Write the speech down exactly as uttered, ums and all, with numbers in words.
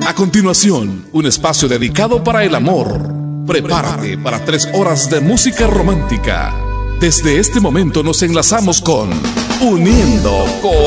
A continuación, un espacio dedicado para el amor. Prepárate para tres horas de música romántica. Desde este momento nos enlazamos con Uniendo Corazones.